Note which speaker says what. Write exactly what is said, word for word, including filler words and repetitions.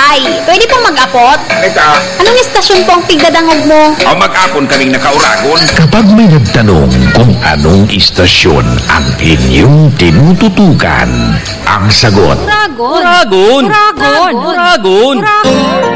Speaker 1: Tay, pwede pong mag-apot?
Speaker 2: Eka,
Speaker 1: Anong istasyon po ang pigdadangog mo?
Speaker 2: o mag-apon kaming nakauragon.
Speaker 3: Kapag may nagtanong kung anong istasyon ang inyong tinututukan, ang sagot,
Speaker 1: Uragon.
Speaker 4: Uragon!
Speaker 1: Uragon.
Speaker 4: Uragon!
Speaker 1: Uragon.